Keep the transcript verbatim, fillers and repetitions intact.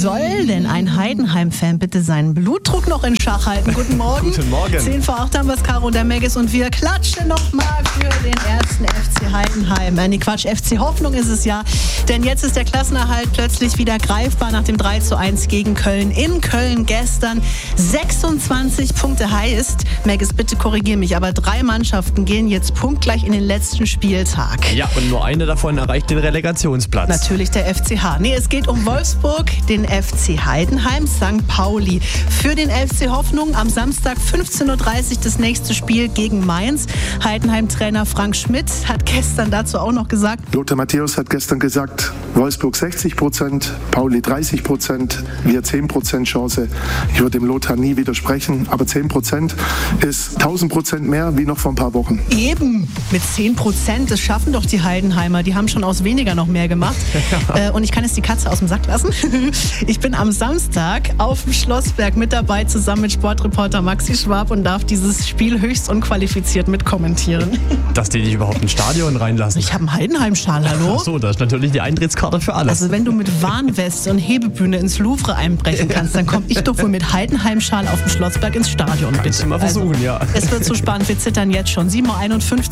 Soll denn ein Heidenheim-Fan bitte seinen Blutdruck noch in Schach halten? Guten Morgen. Guten Morgen. zehn vor acht haben wir es, Caro und der Megis, und wir klatschen nochmal für den ersten F C Heidenheim. Äh, nee, Quatsch, F C Hoffnung ist es ja. Denn jetzt ist der Klassenerhalt plötzlich wieder greifbar nach dem drei zu eins gegen Köln. In Köln gestern sechsundzwanzig Punkte heißt, Megis, bitte korrigier mich, aber drei Mannschaften gehen jetzt punktgleich in den letzten Spieltag. Ja, und nur eine davon erreicht den Relegationsplatz. Natürlich der F C H. Nee, es geht um Wolfsburg, den F C Heidenheim, Sankt Pauli. Für den F C Hoffnung am Samstag fünfzehn Uhr dreißig das nächste Spiel gegen Mainz. Heidenheim-Trainer Frank Schmidt hat gestern dazu auch noch gesagt: Lothar Matthäus hat gestern gesagt, Wolfsburg sechzig Prozent, Pauli dreißig Prozent, wir zehn Prozent Chance. Ich würde dem Lothar nie widersprechen, aber zehn Prozent ist tausend Prozent mehr wie noch vor ein paar Wochen. Eben, mit zehn Prozent, das schaffen doch die Heidenheimer. Die haben schon aus weniger noch mehr gemacht. Ja. Äh, und ich kann jetzt die Katze aus dem Sack lassen. Ich bin am Samstag auf dem Schlossberg mit dabei, zusammen mit Sportreporter Maxi Schwab, und darf dieses Spiel höchst unqualifiziert mitkommentieren. Dass die dich überhaupt ins Stadion reinlassen. Ich habe einen Heidenheim-Schal, hallo? Ach so, das ist natürlich die Eintrittskarte für alles. Also wenn du mit Warnweste und Hebebühne ins Louvre einbrechen kannst, dann komme ich doch wohl mit Heidenheim-Schal auf dem Schlossberg ins Stadion. Kannst du mal versuchen, also, ja. Es wird so spannend, wir zittern jetzt schon. sieben Uhr einundfünfzig